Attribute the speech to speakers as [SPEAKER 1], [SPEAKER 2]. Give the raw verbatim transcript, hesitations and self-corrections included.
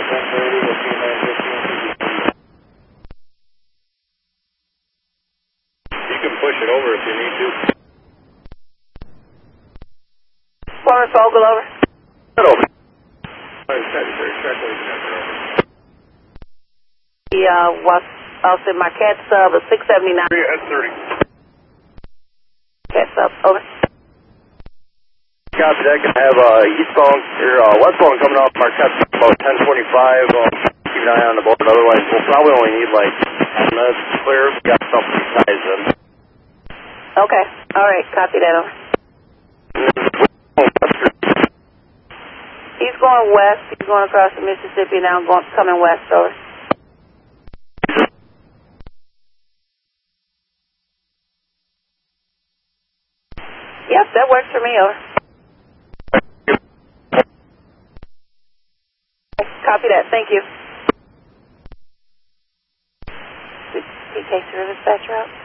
[SPEAKER 1] ten thirty, we'll see you nine fifteen. You can push it over if you need to.
[SPEAKER 2] Former Fogle, over.
[SPEAKER 1] Get over. Sagittarius, track leading over.
[SPEAKER 2] The, uh, was, I'll say my cat sub is six seventy-nine.
[SPEAKER 1] At thirty.
[SPEAKER 2] Cat sub, over.
[SPEAKER 1] Copy that. Can have uh, eastbound, or uh, westbound coming off Marquette about ten twenty-five. Uh, keep an eye on the board. Otherwise, we'll probably only need like ten minutes to clear. We got something ties in.
[SPEAKER 2] Okay. All right. Copy that, over. He's going west. He's going across the Mississippi now, going coming west, over. Yep, that works for me, over. Copy that. Thank you. He takes the river dispatcher out.